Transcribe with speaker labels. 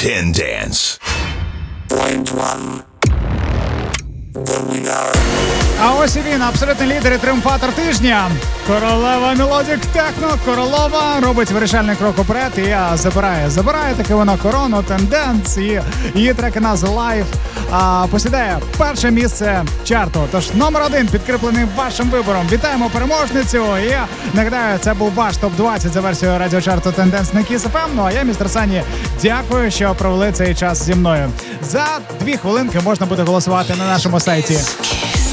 Speaker 1: Tendance.
Speaker 2: Point one. The winner.
Speaker 3: А ось і він, абсолютний лідер і тріумфатор тижня. Королева мелодік техно, Королова робить вирішальний крок уперед і забирає таки вона корону, тенденс, і її треки назва Live посідає перше місце чарту. Тож номер 1 підкріплений вашим вибором. Вітаємо переможницю. І нагадаю, це був ваш топ-20 за версією радіочарту Тенденс на Kiss FM. Ну а я, містер Сані, дякую, що провели цей час зі мною. За 2 хвилинки можна буде голосувати на нашому сайті.